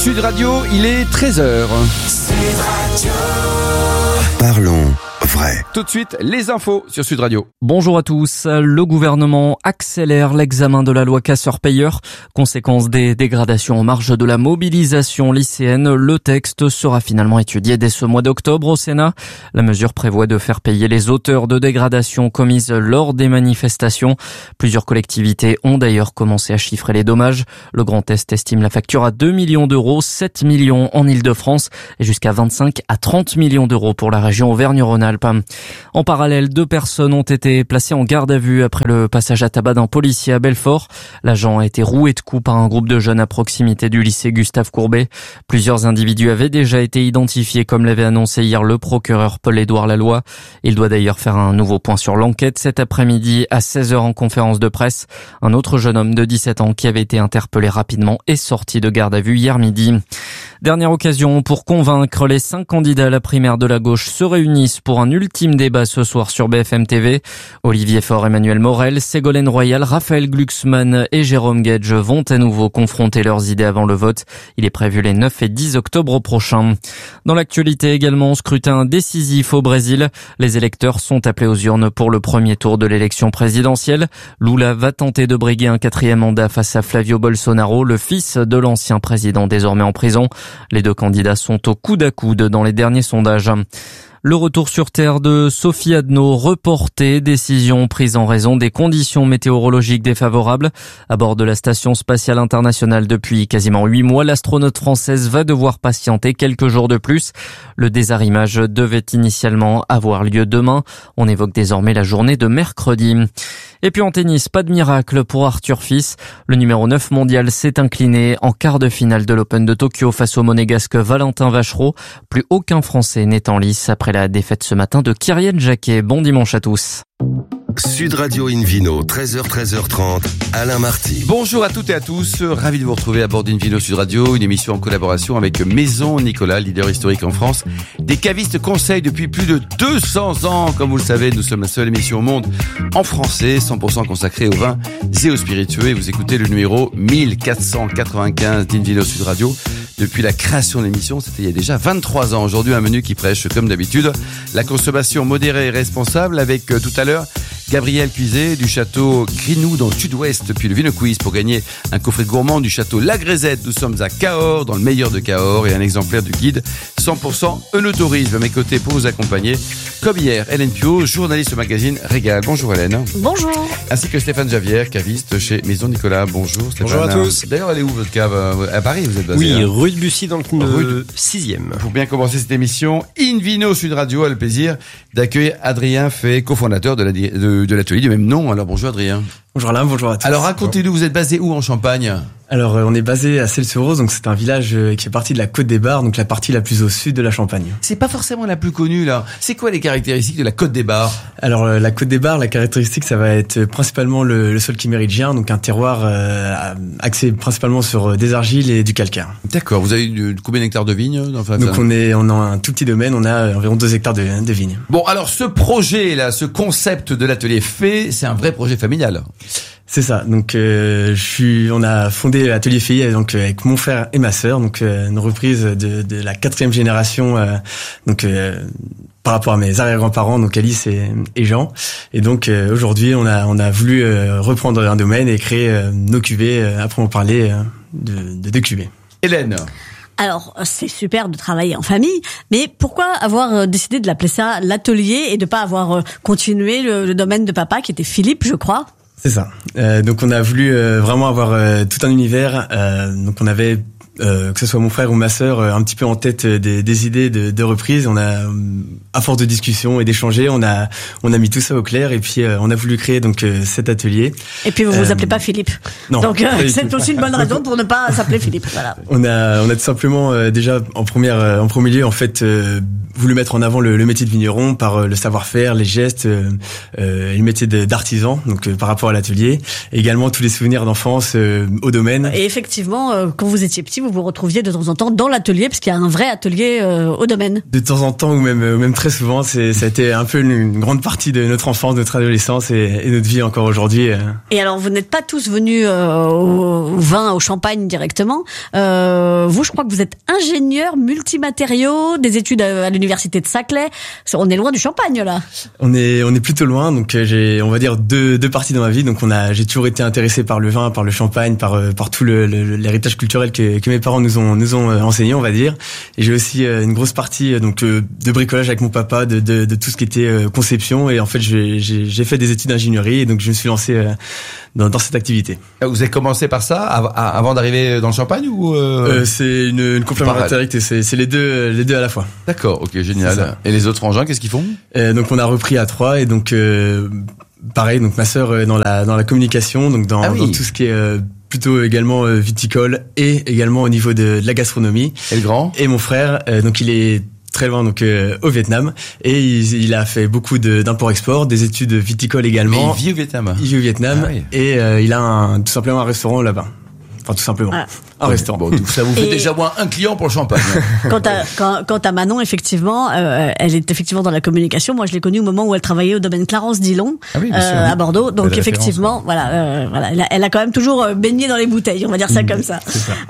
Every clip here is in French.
Sud Radio, il est 13h. Sud Radio. Parlons vrai. Tout de suite, les infos sur Sud Radio. Bonjour à tous. Le gouvernement accélère l'examen de la loi casseur-payeur. Conséquence des dégradations en marge de la mobilisation lycéenne, le texte sera finalement étudié dès ce mois d'octobre au Sénat. La mesure prévoit de faire payer les auteurs de dégradations commises lors des manifestations. Plusieurs collectivités ont d'ailleurs commencé à chiffrer les dommages. Le Grand Est estime la facture à 2 millions d'euros, 7 millions en Île-de-France et jusqu'à 25 à 30 millions d'euros pour la région Auvergne-Rhône-Alpes. En parallèle, 2 personnes ont été placées en garde à vue après le passage à tabac d'un policier à Belfort. L'agent a été roué de coups par un groupe de jeunes à proximité du lycée Gustave Courbet. Plusieurs individus avaient déjà été identifiés, comme l'avait annoncé hier le procureur Paul-Édouard Laloy. Il doit d'ailleurs faire un nouveau point sur l'enquête cet après-midi à 16h en conférence de presse. Un autre jeune homme de 17 ans qui avait été interpellé rapidement est sorti de garde à vue hier midi. Dernière occasion pour convaincre les 5 candidats à la primaire de la gauche se réunissent pour un ultime débat ce soir sur BFM TV. Olivier Faure, Emmanuel Morel, Ségolène Royal, Raphaël Glucksmann et Jérôme Guedj vont à nouveau confronter leurs idées avant le vote. Il est prévu les 9 et 10 octobre prochains. Dans l'actualité également, scrutin décisif au Brésil. Les électeurs sont appelés aux urnes pour le premier tour de l'élection présidentielle. Lula va tenter de briguer un 4e mandat face à Flavio Bolsonaro, le fils de l'ancien président désormais en prison. Les 2 candidats sont au coude à coude dans les derniers sondages. Le retour sur Terre de Sophie Adno reporté, décision prise en raison des conditions météorologiques défavorables. À bord de la Station Spatiale Internationale depuis quasiment 8 mois, l'astronaute française va devoir patienter quelques jours de plus. Le désarrimage devait initialement avoir lieu demain. On évoque désormais la journée de mercredi. Et puis en tennis, pas de miracle pour Arthur Fils. Le numéro 9 mondial s'est incliné en quart de finale de l'Open de Tokyo face au monégasque Valentin Vachereau. Plus aucun Français n'est en lice après la défaite ce matin de Kyrian Jacquet. Bon dimanche à tous. Sud Radio Invino, 13h-13h30, Alain Marty. Bonjour à toutes et à tous, ravi de vous retrouver à bord d'Invino Sud Radio, une émission en collaboration avec Maison Nicolas, leader historique en France. Des cavistes conseils depuis plus de 200 ans. Comme vous le savez, nous sommes la seule émission au monde en français, 100% consacrée aux vins et aux spiritueux. Et vous écoutez le numéro 1495 d'Invino Sud Radio. Depuis la création de l'émission, c'était il y a déjà 23 ans. Aujourd'hui, un menu qui prêche, comme d'habitude, la consommation modérée et responsable avec tout à l'heure Gabriel Cuiset du château Grinou dans le sud-ouest, puis le Vino Quiz pour gagner un coffret gourmand du château La Grézette. Nous sommes à Cahors, dans le meilleur de Cahors, et un exemplaire du guide 100% œnotourisme. À mes côtés pour vous accompagner, comme hier, Hélène Pio, journaliste au magazine Régal. Bonjour Hélène. Bonjour. Ainsi que Stéphane Javier, caviste chez Maison Nicolas. Bonjour Stéphane. Bonjour à tous. D'ailleurs, elle est où votre cave? À Paris, vous êtes basé? Oui, rue de Bussy dans le 6e. Pour bien commencer cette émission, Invino Sud Radio a le plaisir d'accueillir Adrien Fay, cofondateur de l'atelier du même nom. Alors bonjour Adrien. Bonjour Alain, bonjour à tous. Alors racontez-nous, vous êtes basé où en Champagne? Alors on est basé à Celles-sur-Rose, donc c'est un village qui fait partie de la Côte des Bars, donc la partie la plus au sud de la Champagne. C'est pas forcément la plus connue là. C'est quoi les caractéristiques de la Côte des Bars? Alors la Côte des Bars, la caractéristique, ça va être principalement le sol kimméridgien, donc un terroir axé principalement sur des argiles et du calcaire. D'accord. Vous avez combien d'hectares de vignes? Enfin, donc on a un tout petit domaine, on a environ 2 hectares de vignes. Bon, alors ce projet là, ce concept de l'atelier Fay, c'est un vrai projet familial. C'est ça. Donc on a fondé l'atelier Fay donc avec mon frère et ma sœur, donc une reprise de la 4e génération par rapport à mes arrière-grands-parents, donc Alice et Jean. Et donc aujourd'hui, on a voulu reprendre un domaine et créer nos cuvées. Après on parlait de 2 cuvées. Hélène. Alors, c'est super de travailler en famille, mais pourquoi avoir décidé de l'appeler ça l'atelier et de pas avoir continué le domaine de papa qui était Philippe, je crois? C'est ça. Donc on a voulu vraiment avoir tout un univers. Donc on avait que ce soit mon frère ou ma sœur, un petit peu en tête des idées de reprise. On a, à force de discussion et d'échanger, on a mis tout ça au clair et puis on a voulu créer donc cet atelier. Et puis vous vous appelez pas Philippe. Non. Donc c'est aussi une bonne raison pour ne pas s'appeler Philippe. Voilà. On a tout simplement déjà en premier lieu en fait voulu mettre en avant le métier de vigneron par le savoir-faire, les gestes, et le métier d'artisan, donc par rapport à l'atelier, et également tous les souvenirs d'enfance au domaine. Et effectivement, quand vous étiez petit, vous vous vous retrouviez de temps en temps dans l'atelier, parce qu'il y a un vrai atelier au domaine. De temps en temps, ou même très souvent, ça a été un peu une grande partie de notre enfance, notre adolescence et notre vie encore aujourd'hui. Et alors, vous n'êtes pas tous venus au vin, au champagne directement. Vous, je crois que vous êtes ingénieur multimatériaux, des études à l'université de Saclay. On est loin du champagne, là. On est plutôt loin, donc j'ai, on va dire, deux parties dans ma vie. Donc j'ai toujours été intéressé par le vin, par le champagne, par tout l'héritage culturel que mes parents nous ont enseigné, on va dire. Et j'ai aussi une grosse partie de bricolage avec mon papa, de tout ce qui était conception. Et en fait, j'ai fait des études d'ingénierie, et donc je me suis lancé dans cette activité. Vous avez commencé par ça avant d'arriver dans le champagne ou c'est une complémentarité, c'est les deux à la fois. D'accord, ok, génial. Et les autres frangins, qu'est-ce qu'ils font? Donc on a repris à 3 et donc pareil, donc ma sœur dans la communication, donc dans tout ce qui est plutôt également viticole et également au niveau de la gastronomie. Et le grand? Et mon frère, donc il est très loin, donc au Vietnam, et il a fait beaucoup d'import-export, des études viticoles également. Mais il vit au Vietnam. Il vit au Vietnam, et il a tout simplement un restaurant là-bas. Enfin, tout simplement. Un restaurant. Bon, ça vous fait déjà moins un client pour le champagne. Quant à Manon, effectivement, elle est effectivement dans la communication. Moi, je l'ai connue au moment où elle travaillait au domaine Clarence-Dillon, à Bordeaux. Donc, effectivement, elle a quand même toujours baigné dans les bouteilles. On va dire ça comme ça. C'est ça.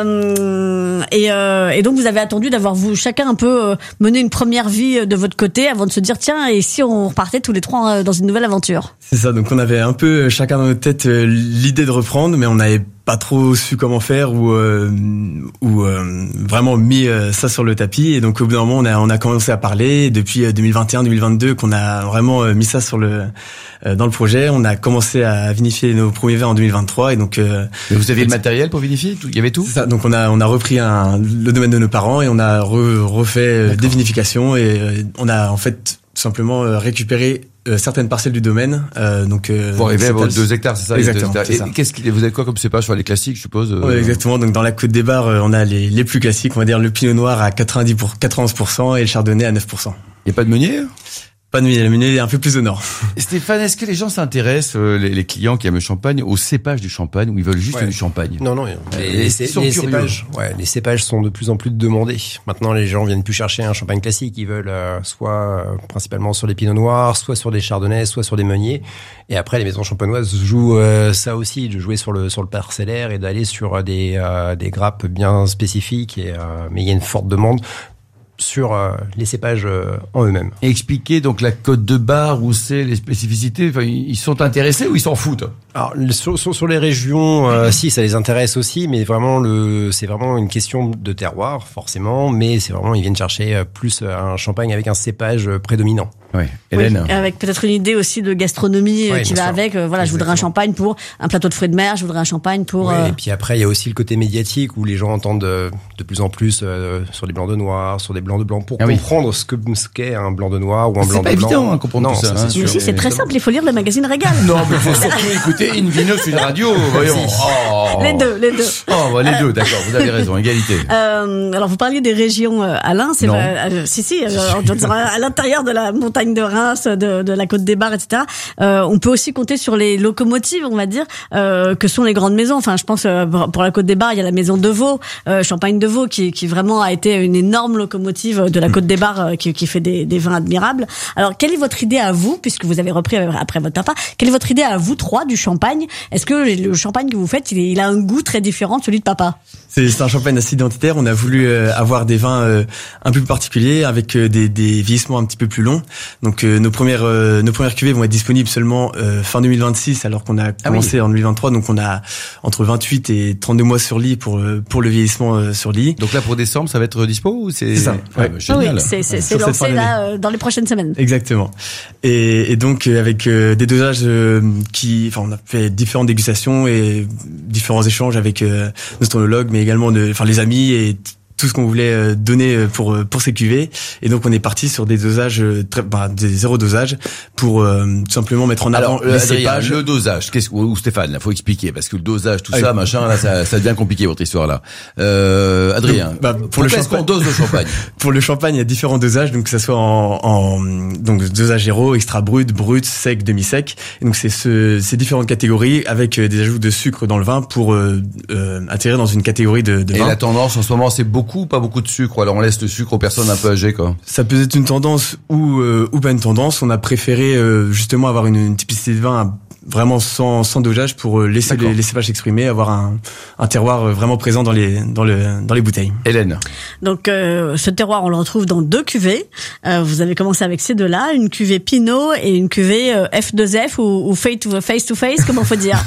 Et donc, vous avez attendu d'avoir chacun un peu mené une première vie de votre côté avant de se dire, tiens, et si on repartait tous les trois dans une nouvelle aventure? C'est ça. Donc, on avait un peu chacun dans notre tête l'idée de reprendre, mais on n'avait pas trop su comment faire ou vraiment mis ça sur le tapis. Et donc au bout d'un moment on a commencé à parler. Et depuis 2021-2022 qu'on a vraiment mis ça dans le projet. On a commencé à vinifier nos premiers vins en 2023 et donc. Mais vous aviez le matériel pour vinifier? Il y avait tout? C'est ça. Donc on a repris le domaine de nos parents et on a refait des vinifications et on a en fait tout simplement récupéré certaines parcelles du domaine. Pour arriver à vos 2 hectares, c'est ça? Exactement. Et vous avez quoi comme cépage sur les classiques, je suppose? Ouais, exactement. Donc dans la Côte des Bars, on a les plus classiques, on va dire le Pinot Noir à 91% et le Chardonnay à 9%. Il n'y a pas de meunier? Pas de meunier, le meunier est un peu plus au nord. Stéphane, est-ce que les gens s'intéressent, les clients qui aiment le champagne, au cépage du champagne ou ils veulent juste du champagne? Non. Les cépages sont de plus en plus demandés. Maintenant, les gens viennent plus chercher un champagne classique. Ils veulent soit principalement sur des pinots noirs, soit sur des chardonnays, soit sur des meuniers. Et après, les maisons champenoises jouent ça aussi, de jouer sur le parcellaire et d'aller sur des grappes bien spécifiques. Mais il y a une forte demande sur les cépages en eux-mêmes. Et expliquer donc la Côte de Bar, où c'est les spécificités. Enfin, ils sont intéressés ou ils s'en foutent? Alors sur les régions, si ça les intéresse aussi, mais vraiment c'est vraiment une question de terroir forcément, mais c'est vraiment ils viennent chercher plus un champagne avec un cépage prédominant. Oui, Hélène. Oui, avec peut-être une idée aussi de gastronomie qui va avec. Je voudrais un champagne pour un plateau de fruits de mer, je voudrais un champagne pour... Oui, et puis après, il y a aussi le côté médiatique où les gens entendent de plus en plus sur des blancs de noir, sur des blancs de blanc, pour comprendre ce qu'est un blanc de noir ou un blanc de blanc. C'est pas évident, comprendre tout ça. C'est sûr. Mais si, c'est très simple, il faut lire le magazine Régal. Non, mais il faut surtout écouter Invino sur une radio, voyons. Les deux. Les deux, d'accord, vous avez raison, égalité. Alors, vous parliez des régions, Alain, c'est vrai. À l'intérieur de la montagne de Reims, de la Côte des Bars, etc. On peut aussi compter sur les locomotives, on va dire, que sont les grandes maisons. Enfin, je pense pour la Côte des Bars, il y a la maison de Vaux, Champagne de Vaux, qui vraiment a été une énorme locomotive de la Côte des Bars, qui fait des vins admirables. Alors, quelle est votre idée à vous, puisque vous avez repris après votre papa, quelle est votre idée à vous trois du champagne? Est-ce que le champagne que vous faites, il a un goût très différent de celui de papa? C'est un champagne assez identitaire. On a voulu avoir des vins un peu plus particuliers, avec des vieillissements un petit peu plus longs. Donc nos premières cuvées vont être disponibles seulement fin 2026, alors qu'on a commencé en 2023. Donc on a entre 28 et 32 mois sur lit pour le vieillissement sur lit. Donc là pour décembre, ça va être dispo ou c'est ça? Génial. Oui, c'est lancé là dans les prochaines semaines. Exactement. Et donc avec des dosages on a fait différentes dégustations et différents échanges avec notre onologue, mais également les amis et tout ce qu'on voulait donner pour ces cuvées. Et donc on est parti sur des dosages des 0 dosage pour tout simplement mettre en avant les cépages. Le dosage, ou Stéphane, là, faut expliquer parce que le dosage, tout ça, machin, là, ça devient compliqué votre histoire là. Adrien, pour le champagne, est-ce qu'on dose le champagne? Pour le champagne, il y a différents dosages, donc que ça soit donc dosage 0, extra brut, sec, demi-sec. Et donc c'est ces différentes catégories avec des ajouts de sucre dans le vin pour atterrir dans une catégorie de vin. Et la tendance en ce moment, c'est beaucoup, pas beaucoup de sucre. Alors on laisse le sucre aux personnes un peu âgées, quoi. Ça peut être une tendance ou pas une tendance. On a préféré justement avoir une typicité de vin vraiment sans dosage pour laisser les cépages s'exprimer, avoir un terroir vraiment présent dans les bouteilles. Hélène. Donc ce terroir, on le retrouve dans 2 cuvées. Vous avez commencé avec ces 2-là, une cuvée Pinot et une cuvée F2F ou face to face, comment faut dire?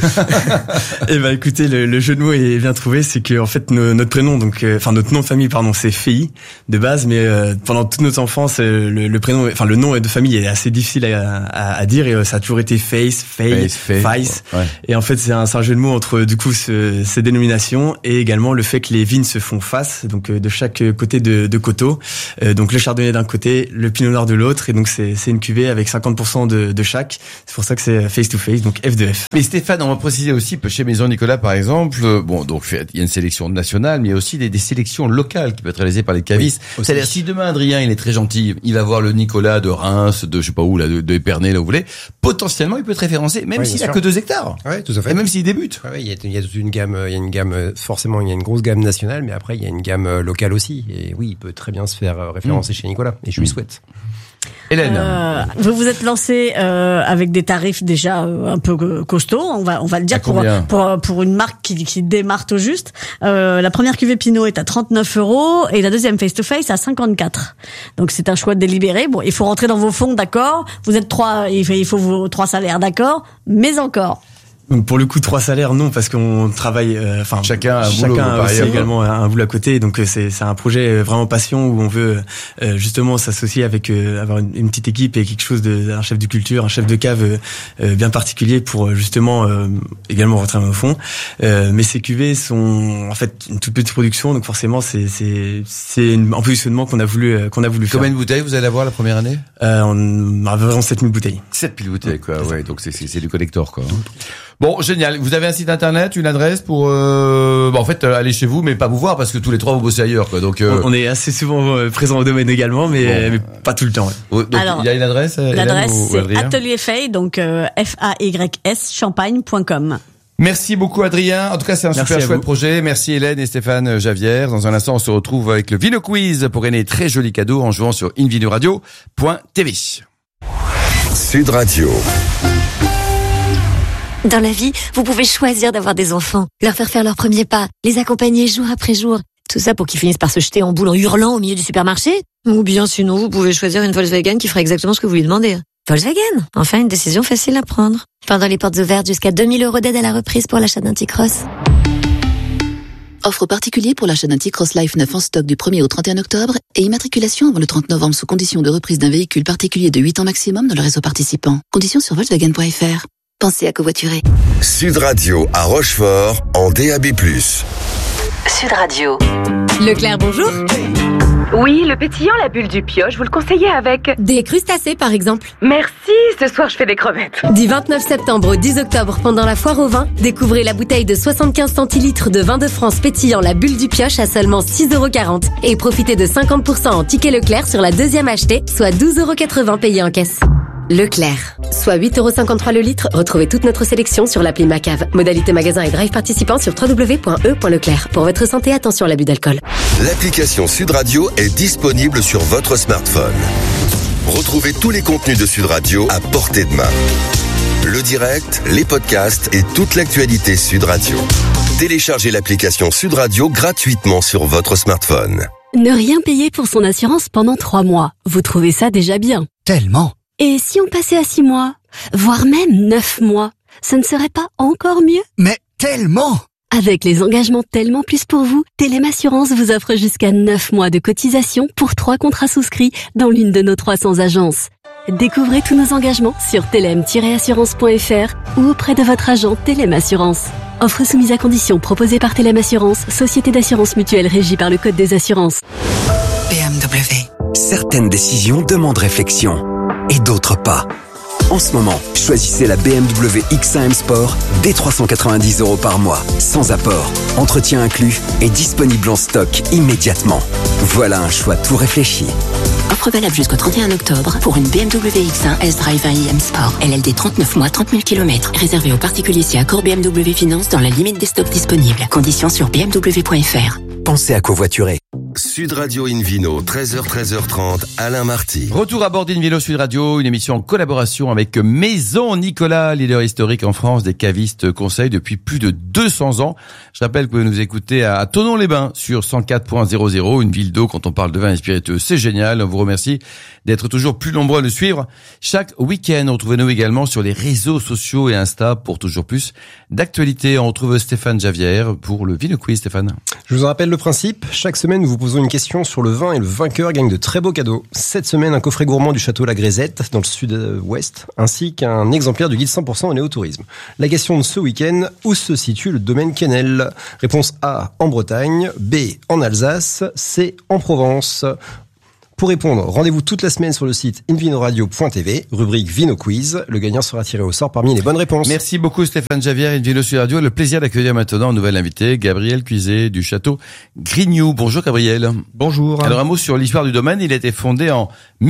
Eh ben écoutez, le jeu de mots est bien trouvé, c'est que en fait notre prénom, donc notre nom de famille c'est Fei de base, mais pendant toute notre enfance le prénom, le nom de famille est assez difficile à dire et ça a toujours été Face. Ouais. Et en fait, c'est un jeu de mots entre du coup ces dénominations et également le fait que les vignes se font face, donc de chaque côté de coteau. Donc le chardonnay d'un côté, le pinot noir de l'autre, et donc c'est une cuvée avec 50% de chaque. C'est pour ça que c'est face to face, donc F2F. Mais Stéphane, on va préciser aussi chez Maison Nicolas par exemple, donc il y a une sélection nationale, mais il y a aussi des sélections locales qui peuvent être réalisées par les cavistes. Oui, c'est-à-dire si demain Adrien, il est très gentil, il va voir le Nicolas de Reims, de je sais pas où là, de Épernay, là où vous voulez, potentiellement il peut être référencé, même s'il a que 2 hectares. Ouais, tout à fait. Et même s'il débute. Ouais, il y a toute une gamme, forcément, il y a une grosse gamme nationale, mais après, il y a une gamme locale aussi. Et oui, il peut très bien se faire référencer chez Nicolas. Et je lui souhaite. Hélène. Vous vous êtes lancé avec des tarifs déjà un peu costauds, on va le dire, pour une marque qui démarre tout juste. La première cuvée Pinot est à 39 € et la deuxième Face to Face à 54. Donc c'est un choix délibéré. Bon, il faut rentrer dans vos fonds, d'accord. Vous êtes 3, il faut vos 3 salaires, d'accord. Mais encore. Donc pour le coup 3 salaires non, parce qu'on travaille chacun a aussi également un boulot à côté, donc c'est un projet vraiment passion où on veut justement s'associer avec avoir une petite équipe et quelque chose un chef de culture, un chef de cave bien particulier pour justement également rentrer au fond. Mais ces cuvées sont en fait une toute petite production, donc forcément c'est un positionnement qu'on a voulu faire. Combien de bouteilles vous allez avoir la première année? On a vraiment 7000 bouteilles. 7000 bouteilles quoi, ouais, donc c'est du collector quoi. Bon, génial. Vous avez un site internet, une adresse pour en fait aller chez vous, mais pas vous voir parce que tous les 3 vous bossez ailleurs, quoi. Donc on est assez souvent présent au domaine également, mais pas tout le temps. Ouais. Donc il y a une adresse. L'adresse c'est Atelier Fay, donc FAYS champagne.com. Merci beaucoup Adrien. En tout cas, c'est un super chouette projet. Merci Hélène et Stéphane Javière. Dans un instant, on se retrouve avec le Vino Quiz pour gagner très joli cadeau en jouant sur invinoradio.tv. Sud Radio. Dans la vie, vous pouvez choisir d'avoir des enfants, leur faire leurs premiers pas, les accompagner jour après jour. Tout ça pour qu'ils finissent par se jeter en boule en hurlant au milieu du supermarché. Ou bien sinon, vous pouvez choisir une Volkswagen qui fera exactement ce que vous lui demandez. Volkswagen, enfin une décision facile à prendre. Pendant les portes ouvertes, jusqu'à 2000 € d'aide à la reprise pour l'achat d'un T-Cross. Offre particulier pour l'achat d'un T-Cross Life 9 en stock du 1er au 31 octobre et immatriculation avant le 30 novembre sous condition de reprise d'un véhicule particulier de 8 ans maximum dans le réseau participant. Conditions sur Volkswagen.fr. Pensez à covoiturer. Sud Radio à Rochefort en DAB+. Sud Radio. Leclerc, bonjour. Oui, le pétillant, la bulle du pioche, vous le conseillez avec des crustacés, par exemple. Merci, ce soir je fais des crevettes. Du 29 septembre au 10 octobre, pendant la foire au vin, découvrez la bouteille de 75 centilitres de vin de France pétillant la bulle du pioche à seulement 6,40 € et profitez de 50% en ticket Leclerc sur la deuxième achetée, soit 12,80 € payés en caisse. Leclerc, soit 8,53 € le litre. Retrouvez toute notre sélection sur l'appli Macave. Modalité magasin et drive participant sur www.e.leclerc. Pour votre santé, attention à l'abus d'alcool. L'application Sud Radio est disponible sur votre smartphone. Retrouvez tous les contenus de Sud Radio à portée de main. Le direct, les podcasts et toute l'actualité Sud Radio. Téléchargez l'application Sud Radio gratuitement sur votre smartphone. Ne rien payer pour son assurance pendant 3 mois. Vous trouvez ça déjà bien? Tellement. Et si on passait à 6 mois, voire même 9 mois, ce ne serait pas encore mieux? Mais tellement! Avec les engagements Tellement Plus pour vous, Telem Assurance vous offre jusqu'à 9 mois de cotisation pour 3 contrats souscrits dans l'une de nos 300 agences. Découvrez tous nos engagements sur telem-assurance.fr ou auprès de votre agent Telem Assurance. Offre soumise à condition proposée par Telem Assurance, société d'assurance mutuelle régie par le Code des assurances. BMW. Certaines décisions demandent réflexion et d'autres pas. En ce moment, choisissez la BMW X1 M Sport dès 390 € par mois, sans apport, entretien inclus et disponible en stock immédiatement. Voilà un choix tout réfléchi. Offre valable jusqu'au 31 octobre pour une BMW X1 S-Drive 1i M Sport. LLD 39 mois, 30 000 km. Réservé aux particuliers si accord BMW Finance dans la limite des stocks disponibles. Conditions sur bmw.fr. Pensez à covoiturer. Sud Radio Invino, 13h-13h30, Alain Marty. Retour à bord d'Invino Sud Radio, une émission en collaboration avec Maison Nicolas, leader historique en France des cavistes conseils depuis plus de 200 ans. Je rappelle que vous nous écoutez à Thonon-les-Bains sur 104.00, une ville d'eau. Quand on parle de vin et spiritueux, c'est génial. On vous remercie d'être toujours plus nombreux à nous suivre chaque week-end. Retrouvez-nous également sur les réseaux sociaux et Insta pour toujours plus d'actualités. On retrouve Stéphane Javier pour le Vino Quiz. Stéphane. Je vous rappelle le principe. Chaque semaine, nous vous posons une question sur le vin et le vainqueur gagne de très beaux cadeaux. Cette semaine, un coffret gourmand du château La Grisette dans le sud-ouest, ainsi qu'un exemplaire du guide 100% au néo-tourisme. La question de ce week-end, où se situe le domaine Quesnel? Réponse A, en Bretagne, B, en Alsace, C, en Provence. Pour répondre, rendez-vous toute la semaine sur le site invinoradio.tv, rubrique Vino Quiz. Le gagnant sera tiré au sort parmi les bonnes réponses. Merci beaucoup Stéphane Javier, Invino Sud Radio. Le plaisir d'accueillir maintenant un nouvel invité, Gabriel Cuiset du château Grignoux. Bonjour Gabriel. Bonjour. Alors un mot sur l'histoire du domaine. Il a été fondé en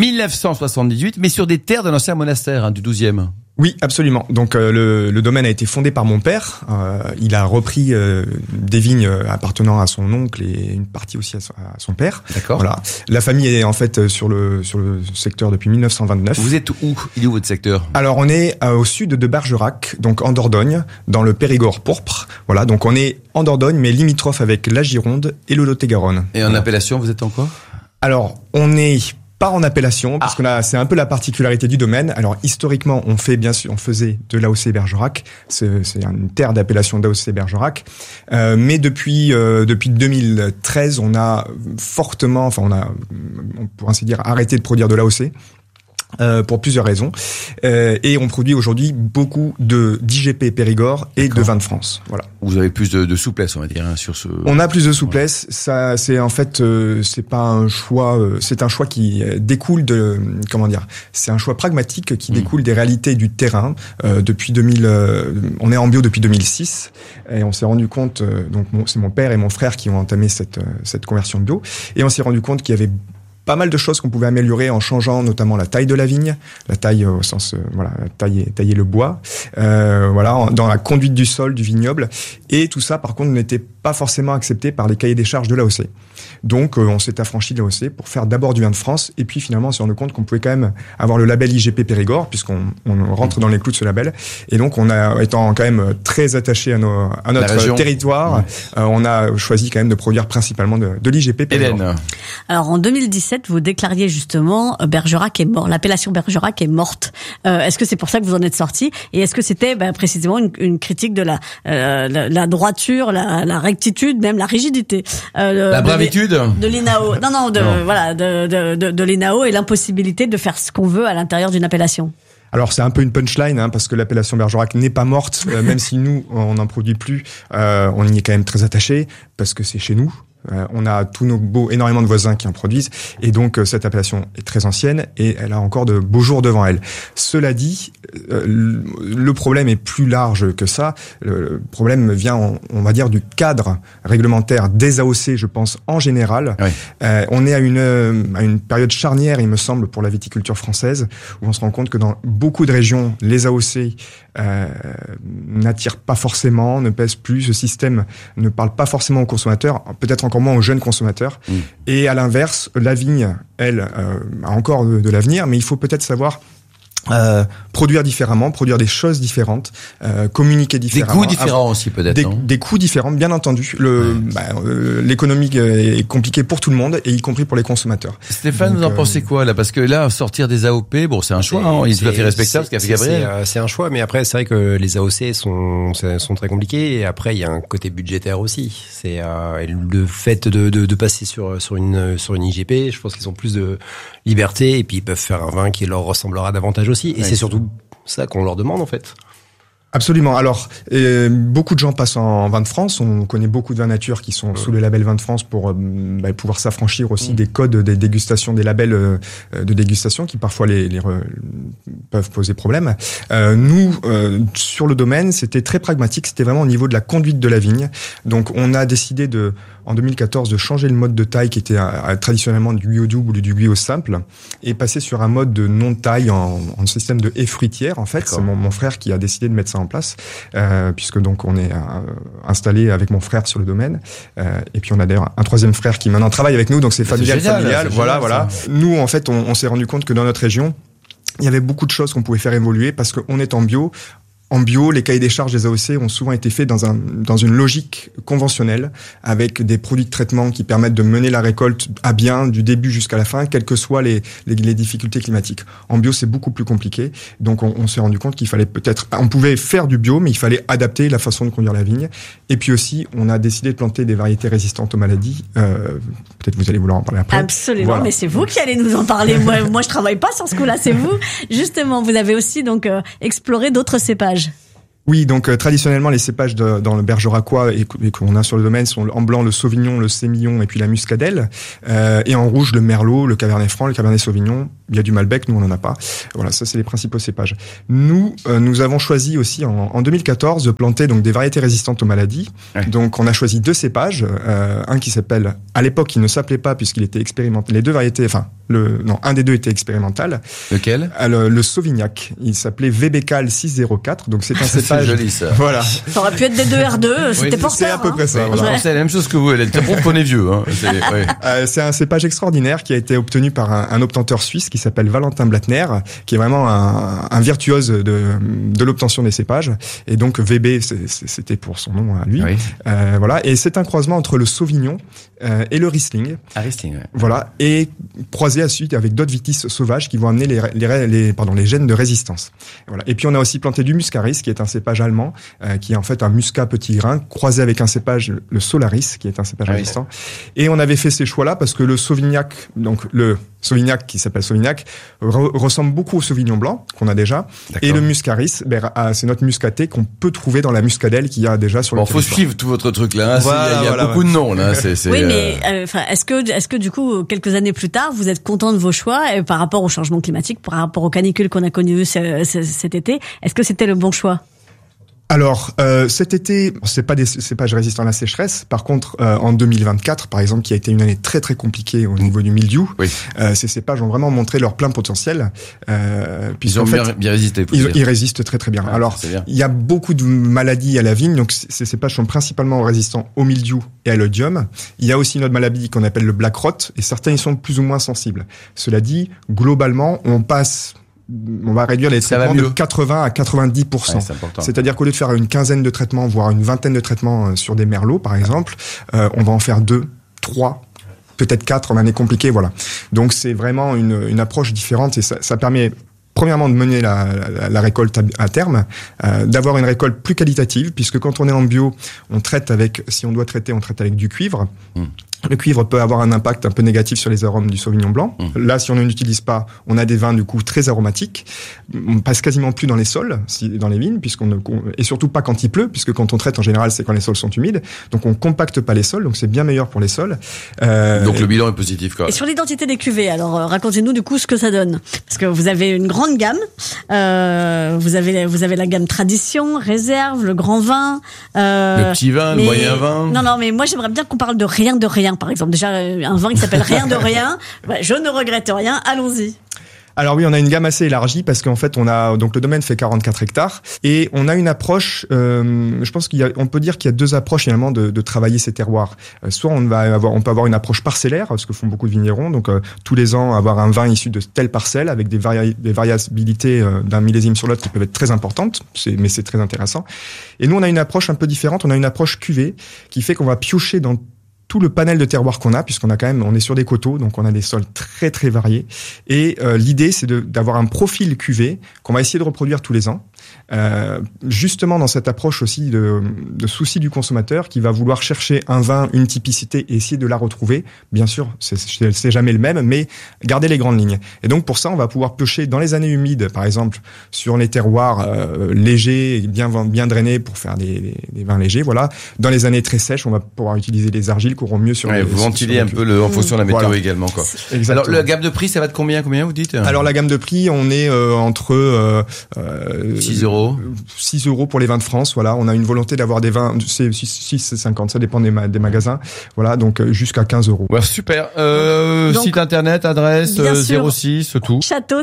1978, mais sur des terres d'un ancien monastère du 12e. Oui, absolument. Donc le domaine a été fondé par mon père. Il a repris des vignes appartenant à son oncle et une partie aussi à son père. D'accord. Voilà. La famille est en fait sur le secteur depuis 1929. Vous êtes où? Il est où votre secteur? Alors on est au sud de Bergerac, donc en Dordogne, dans le Périgord pourpre. Voilà, donc on est en Dordogne, mais limitrophe avec la Gironde et le Lot-et-Garonne. Et en appellation, vous êtes en quoi? Alors on est pas en appellation, parce que là, c'est un peu la particularité du domaine. Alors, historiquement, on faisait de l'AOC Bergerac. C'est une terre d'appellation d'AOC Bergerac. Mais depuis 2013, on a pour ainsi dire, arrêté de produire de l'AOC. Pour plusieurs raisons. Et on produit aujourd'hui beaucoup d'IGP Périgord et de vins de France. Voilà. Vous avez plus de souplesse, on va dire, sur ce... On a plus de souplesse. Ça, c'est en fait, c'est pas un choix, c'est un choix qui découle de, c'est un choix pragmatique qui découle des réalités du terrain. Depuis on est en bio depuis 2006 et on s'est rendu compte, donc c'est mon père et mon frère qui ont entamé cette conversion bio, et on s'est rendu compte qu'il y avait pas mal de choses qu'on pouvait améliorer en changeant notamment la taille de la vigne, la taille au sens tailler le bois, dans la conduite du sol du vignoble, et tout ça par contre n'était pas forcément accepté par les cahiers des charges de l'AOC. Donc on s'est affranchi de l'AOC pour faire d'abord du vin de France, et puis finalement on s'est rendu compte qu'on pouvait quand même avoir le label IGP Périgord puisqu'on rentre dans les clous de ce label, et donc étant quand même très attaché à notre territoire, on a choisi quand même de produire principalement de l'IGP Périgord. Hélène. Alors en 2017, vous déclariez justement Bergerac est mort, l'appellation Bergerac est morte. Est-ce que c'est pour ça que vous en êtes sorti, et est-ce que c'était précisément une critique de la droiture, la rectitude, même la rigidité, la bravitude de l'INAO, de l'INAO, et l'impossibilité de faire ce qu'on veut à l'intérieur d'une appellation? Alors c'est un peu une punchline, parce que l'appellation Bergerac n'est pas morte, même si nous on n'en produit plus, on y est quand même très attaché parce que c'est chez nous. On a énormément de voisins qui en produisent, et donc cette appellation est très ancienne et elle a encore de beaux jours devant elle. Cela dit, le problème est plus large que ça. Le problème vient, on va dire, du cadre réglementaire des AOC, je pense, en général. Oui. On est à une période charnière, il me semble, pour la viticulture française, où on se rend compte que dans beaucoup de régions, les AOC n'attirent pas forcément, ne pèsent plus. Ce système ne parle pas forcément aux consommateurs, peut-être encore moins aux jeunes consommateurs. Et à l'inverse, la vigne, elle, a encore de l'avenir, mais il faut peut-être savoir produire différemment, produire des choses différentes, communiquer différemment. Des coûts différents aussi peut-être. Des coûts différents, bien entendu. L'économie est compliquée pour tout le monde, et y compris pour les consommateurs. Stéphane, donc, vous en pensez quoi là? Parce que là, sortir des AOP, c'est un choix, il est tout à fait respectable ce qu'a fait Gabriel. C'est un choix, mais après c'est vrai que les AOC sont très compliqués, et après il y a un côté budgétaire aussi. C'est le fait de passer sur une IGP, je pense qu'ils ont plus de liberté, et puis ils peuvent faire un vin qui leur ressemblera davantage aussi, et c'est surtout ça qu'on leur demande en fait. Absolument. Alors, beaucoup de gens passent en vin de France. On connaît beaucoup de vins nature qui sont sous le label vin de France pour pouvoir s'affranchir aussi des codes des dégustations, des labels de dégustation qui parfois peuvent poser problème. Nous, sur le domaine, c'était très pragmatique. C'était vraiment au niveau de la conduite de la vigne. Donc, on a décidé en 2014 de changer le mode de taille qui était traditionnellement du guyot double ou du guyot simple et passer sur un mode de non-taille en système de haies fruitières. En fait, c'est mon frère qui a décidé de mettre ça en place, puisque donc on est installé avec mon frère sur le domaine, et puis on a d'ailleurs un troisième frère qui maintenant travaille avec nous, donc c'est familial. Voilà. Nous, en fait, on s'est rendu compte que dans notre région, il y avait beaucoup de choses qu'on pouvait faire évoluer parce qu'on est en bio. En bio, les cahiers des charges des AOC ont souvent été faits dans une logique conventionnelle, avec des produits de traitement qui permettent de mener la récolte à bien, du début jusqu'à la fin, quelles que soient les difficultés climatiques. En bio, c'est beaucoup plus compliqué. Donc, on s'est rendu compte qu'il fallait on pouvait faire du bio, mais il fallait adapter la façon de conduire la vigne. Et puis aussi, on a décidé de planter des variétés résistantes aux maladies. Peut-être vous allez vouloir en parler après. Absolument, voilà. Mais c'est vous qui allez nous en parler. Moi, je travaille pas sur ce coup-là, c'est vous. Justement, vous avez aussi donc exploré d'autres cépages. Oui, donc traditionnellement les cépages dans le bergeracois et qu'on a sur le domaine sont en blanc le sauvignon, le sémillon et puis la muscadelle, et en rouge le merlot, le cabernet franc, le cabernet sauvignon. Il y a du malbec, nous on en a pas. Voilà, ça c'est les principaux cépages. Nous avons choisi aussi en 2014 de planter donc des variétés résistantes aux maladies. Ouais. Donc on a choisi 2 cépages, un qui s'appelle, à l'époque il ne s'appelait pas puisqu'il était expérimental. Les 2 variétés, un des 2 était expérimental. Lequel? Le sauvignac. Il s'appelait VBCAL 604. Donc c'est un cépage. C'est joli ça. Voilà. Ça aurait pu être des 2R2, c'était porteur. C'est à peu près ça. Voilà. C'est la même chose que vous. On connaît vieux. Hein. C'est un cépage extraordinaire qui a été obtenu par un obtenteur suisse qui s'appelle Valentin Blattner, qui est vraiment un virtuose de l'obtention des cépages. Et donc VB, c'était pour son nom à lui. Oui. Voilà. Et c'est un croisement entre le Sauvignon et le Riesling. Riesling. Ouais. Voilà. Et croisé à suite avec d'autres vitis sauvages qui vont amener les gènes de résistance. Voilà. Et puis on a aussi planté du Muscaris, qui est un cépage allemand, qui est en fait un muscat petit grain, croisé avec un cépage, le Solaris, qui est un cépage résistant. Et on avait fait ces choix-là parce que le Sauvignac, donc le Sauvignac qui s'appelle Sauvignac, ressemble beaucoup au Sauvignon blanc qu'on a déjà. D'accord. Et le Muscaris, c'est notre muscaté qu'on peut trouver dans la muscadelle qu'il y a déjà sur le territoire. Faut suivre tout votre truc là. Il y a beaucoup de noms là. Oui, mais est-ce que du coup, quelques années plus tard, vous êtes content de vos choix par rapport au changement climatique, par rapport aux canicules qu'on a connues cet été? Est-ce que c'était le bon choix? Alors, cet été, c'est pas des cépages résistants à la sécheresse. Par contre, en 2024, par exemple, qui a été une année très très compliquée au niveau du mildiou, ces cépages ont vraiment montré leur plein potentiel. Ils ont bien résisté. Ils résistent très très bien. Alors, il y a beaucoup de maladies à la vigne, donc ces cépages sont principalement résistants au mildiou et à l'oïdium. Il y a aussi une autre maladie qu'on appelle le black rot, et certains y sont plus ou moins sensibles. Cela dit, globalement, on va réduire les traitements de 80 à 90%. C'est-à-dire qu'au lieu de faire une quinzaine de traitements, voire une vingtaine de traitements sur des merlots, par exemple, on va en faire 2, 3, peut-être 4 en année compliquée, voilà. Donc c'est vraiment une approche différente et ça permet premièrement de mener la récolte à terme, d'avoir une récolte plus qualitative, puisque quand on est en bio, si on doit traiter, on traite avec du cuivre. Le cuivre peut avoir un impact un peu négatif sur les arômes du Sauvignon blanc. Là, si on ne l'utilise pas, on a des vins du coup très aromatiques. On passe quasiment plus dans les sols, dans les vignes, et surtout pas quand il pleut, puisque quand on traite en général, c'est quand les sols sont humides. Donc on compacte pas les sols, donc c'est bien meilleur pour les sols. Donc le bilan est positif quoi. Et sur l'identité des cuvées, alors racontez-nous du coup ce que ça donne, parce que vous avez une grande gamme. Vous avez la gamme tradition, réserve, le grand vin, le petit vin, le moyen vin. Non, mais moi j'aimerais bien qu'on parle de rien de rien. Par exemple, déjà un vin qui s'appelle rien de rien. Je ne regrette rien. Allons-y. Alors oui, on a une gamme assez élargie parce qu'en fait, donc le domaine fait 44 hectares et on a une approche. Je pense on peut dire qu'il y a 2 approches finalement de travailler ces terroirs. Soit on peut avoir une approche parcellaire, ce que font beaucoup de vignerons. Donc tous les ans avoir un vin issu de telle parcelle avec des variabilités d'un millésime sur l'autre qui peuvent être très importantes, mais c'est très intéressant. Et nous, on a une approche un peu différente. On a une approche cuvée qui fait qu'on va piocher dans tout le panel de terroirs qu'on a, puisqu'on a on est sur des coteaux, donc on a des sols très très variés. Et l'idée, c'est d'avoir un profil cuvé qu'on va essayer de reproduire tous les ans. justement dans cette approche aussi de souci du consommateur qui va vouloir chercher un vin, une typicité et essayer de la retrouver. Bien sûr, c'est jamais le même, mais garder les grandes lignes. Et donc pour ça, on va pouvoir piocher dans les années humides, par exemple, sur les terroirs légers, bien drainés pour faire des vins légers. Voilà. Dans les années très sèches, on va pouvoir utiliser des argiles qui auront mieux sur. Vous ventilez un peu en fonction de la météo également, quoi. Exactement. Alors la gamme de prix, ça va de combien vous dites? Alors la gamme de prix, on est entre 6 euros. 6 euros pour les vins de France. Voilà, on a une volonté d'avoir des vins 6,50, ça dépend des magasins. Voilà, donc jusqu'à 15 euros. Ouais, super. Site internet, adresse 06, tout.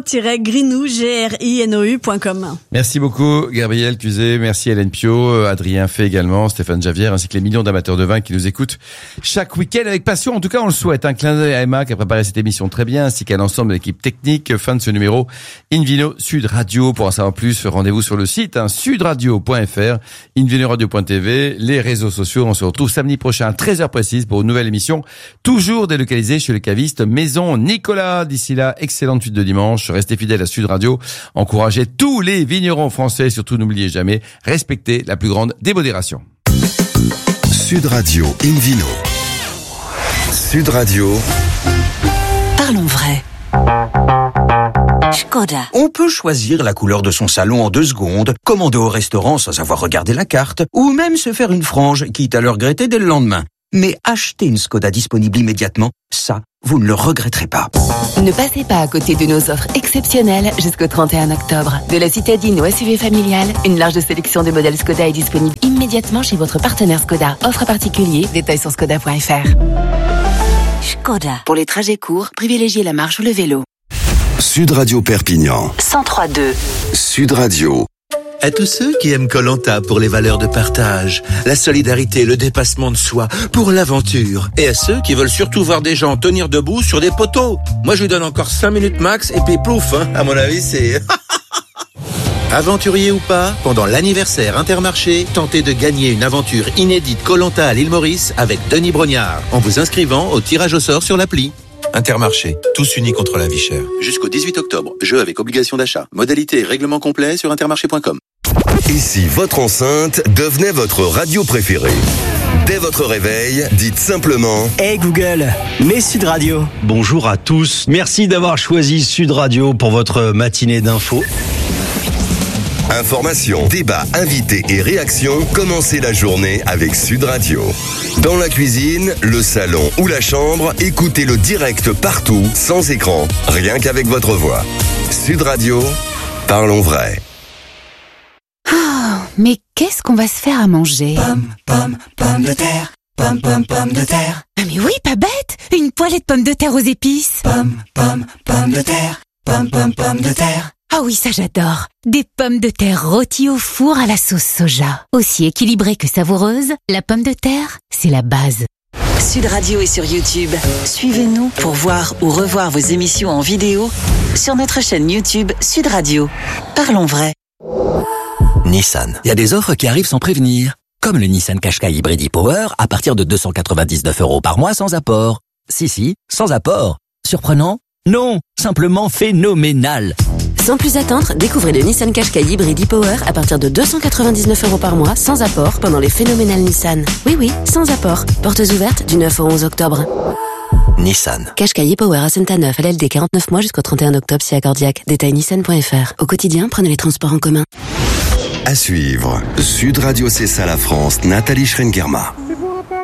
Château-grinou.com. Merci beaucoup Gabriel Cusé, merci Hélène Pio, Adrien Fay également, Stéphane Javier, ainsi que les millions d'amateurs de vin qui nous écoutent chaque week-end avec passion. En tout cas, on le souhaite. Un clin d'œil à Emma qui a préparé cette émission très bien, ainsi qu'à l'ensemble de l'équipe technique. Fin de ce numéro Invino Sud Radio. Pour en savoir plus, rendez-vous sur le site sudradio.fr, invinoradio.tv, les réseaux sociaux. On se retrouve samedi prochain à 13h précise pour une nouvelle émission, toujours délocalisée chez le caviste Maison Nicolas. D'ici là, excellente suite de dimanche. Restez fidèles à Sud Radio. Encouragez tous les vignerons français. Surtout, n'oubliez jamais, respectez la plus grande démodération. Sud Radio Invino. Sud Radio. Parlons vrai. Škoda. On peut choisir la couleur de son salon en 2 secondes, commander au restaurant sans avoir regardé la carte, ou même se faire une frange, quitte à le regretter dès le lendemain. Mais acheter une Škoda disponible immédiatement, ça, vous ne le regretterez pas. Ne passez pas à côté de nos offres exceptionnelles jusqu'au 31 octobre. De la citadine au SUV familial, une large sélection de modèles Škoda est disponible immédiatement chez votre partenaire Škoda. Offre particulier, détails sur škoda.fr. Škoda. Pour les trajets courts, privilégiez la marche ou le vélo. Sud Radio Perpignan. 103.2. Sud Radio. À tous ceux qui aiment Koh-Lanta pour les valeurs de partage, la solidarité, le dépassement de soi, pour l'aventure. Et à ceux qui veulent surtout voir des gens tenir debout sur des poteaux. Moi, je lui donne encore 5 minutes max et puis plouf, hein. À mon avis, c'est... Aventurier ou pas, pendant l'anniversaire Intermarché, tentez de gagner une aventure inédite Koh-Lanta à l'île Maurice avec Denis Brognard, en vous inscrivant au tirage au sort sur l'appli. Intermarché, tous unis contre la vie chère. Jusqu'au 18 octobre, jeu avec obligation d'achat. Modalité et règlement complet sur intermarché.com. Et si votre enceinte devenait votre radio préférée? Dès votre réveil, dites simplement Hey Google, mets Sud Radio. Bonjour à tous, merci d'avoir choisi Sud Radio pour votre matinée d'infos. Informations, débats, invités et réactions, commencez la journée avec Sud Radio. Dans la cuisine, le salon ou la chambre, écoutez le direct partout, sans écran, rien qu'avec votre voix. Sud Radio, parlons vrai. Mais qu'est-ce qu'on va se faire à manger? Pommes de terre, pommes de terre. Ah mais oui, pas bête! Une poêlée de pommes de terre aux épices. Pommes de terre, pommes de terre. Ah oui, ça j'adore. Des pommes de terre rôties au four à la sauce soja. Aussi équilibrée que savoureuse, la pomme de terre, c'est la base. Sud Radio est sur YouTube. Suivez-nous pour voir ou revoir vos émissions en vidéo sur notre chaîne YouTube Sud Radio. Parlons vrai. Nissan. Il y a des offres qui arrivent sans prévenir. Comme le Nissan Qashqai Hybrid e-Power à partir de 299 € par mois sans apport. Si, sans apport. Surprenant? Non, simplement phénoménal. Sans plus attendre, découvrez le Nissan Qashqai Hybrid e-Power à partir de 299 € par mois, sans apport, pendant les phénoménales Nissan. Oui, sans apport. Portes ouvertes du 9 au 11 octobre. Nissan. Qashqai e-Power à Saint-Neuf, LLD 49 mois jusqu'au 31 octobre, si accordiaque. Détail nissan.fr. Au quotidien, prenez les transports en commun. À suivre, Sud Radio Cessa la France, Nathalie Schrengerma.